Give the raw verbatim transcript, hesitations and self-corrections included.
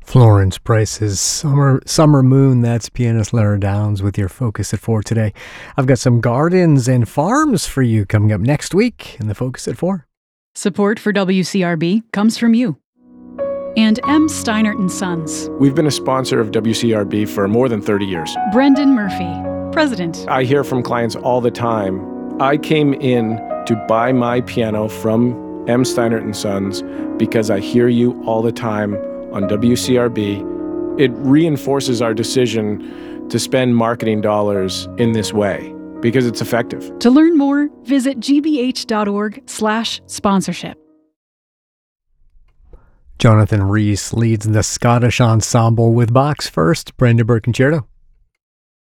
Florence Price's Summer Summer Moon. That's pianist Lara Downs with your Focus at Four today. I've got some gardens and farms for you coming up next week in the Focus at Four. Support for W C R B comes from you and M. Steinert and Sons. We've been a sponsor of W C R B for more than thirty years. Brendan Murphy, President. I hear from clients all the time, I came in to buy my piano from M. Steinert and Sons because I hear you all the time on W C R B. It reinforces our decision to spend marketing dollars in this way because it's effective. To learn more, visit gbh.org slash sponsorship. Jonathan Rees leads the Scottish ensemble with Bach's first Brandenburg Concerto.